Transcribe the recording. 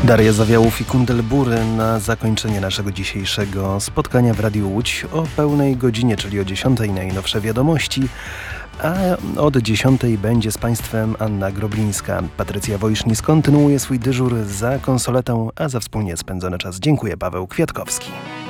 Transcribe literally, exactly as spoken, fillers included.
Daria Zawiałów i Kundelbury na zakończenie naszego dzisiejszego spotkania w Radiu Łódź o pełnej godzinie, czyli o dziesiątej najnowsze wiadomości, a od dziesiątej będzie z Państwem Anna Groblińska. Patrycja Wojsznis kontynuuje swój dyżur za konsoletą, a za wspólnie spędzony czas dziękuję Paweł Kwiatkowski.